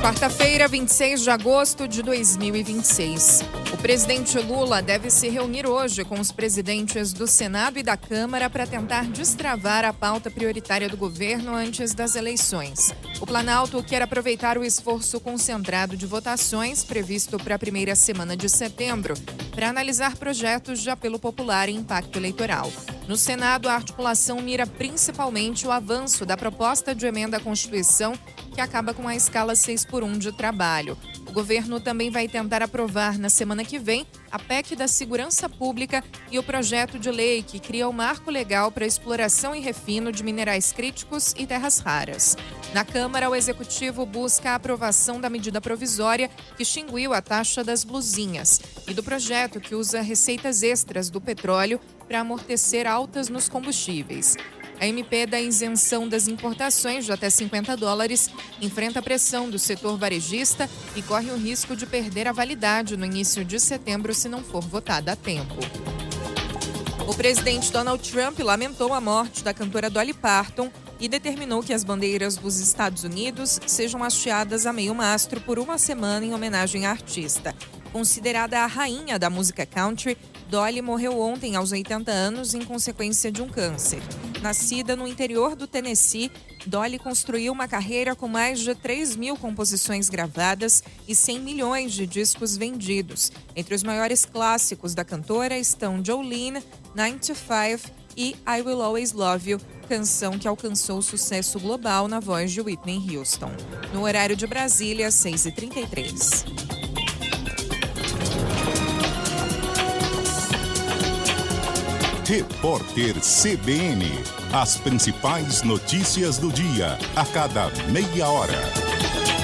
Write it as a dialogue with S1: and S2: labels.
S1: Quarta-feira, 26 de agosto de 2026. O presidente Lula deve se reunir hoje com os presidentes do Senado e da Câmara para tentar destravar a pauta prioritária do governo antes das eleições. O Planalto quer aproveitar o esforço concentrado de votações previsto para a primeira semana de setembro para analisar projetos de apelo popular e impacto eleitoral. No Senado, a articulação mira principalmente o avanço da proposta de emenda à Constituição, que acaba com a escala 6x1 de trabalho. O governo também vai tentar aprovar na semana que vem a PEC da Segurança Pública e o projeto de lei que cria o marco legal para a exploração e refino de minerais críticos e terras raras. Na Câmara, o Executivo busca a aprovação da medida provisória que extinguiu a taxa das blusinhas e do projeto que usa receitas extras do petróleo para amortecer altas nos combustíveis. A MP da isenção das importações de até $50 enfrenta a pressão do setor varejista e corre o risco de perder a validade no início de setembro se não for votada a tempo. O presidente Donald Trump lamentou a morte da cantora Dolly Parton e determinou que as bandeiras dos Estados Unidos sejam hasteadas a meio mastro por uma semana em homenagem à artista. Considerada a rainha da música country, Dolly morreu ontem aos 80 anos em consequência de um câncer. Nascida no interior do Tennessee, Dolly construiu uma carreira com mais de 3.000 composições gravadas e 100 milhões de discos vendidos. Entre os maiores clássicos da cantora estão Jolene, 9to5 e I Will Always Love You, canção que alcançou sucesso global na voz de Whitney Houston. No horário de Brasília, 6h33.
S2: Repórter CBN. As principais notícias do dia, a cada meia hora.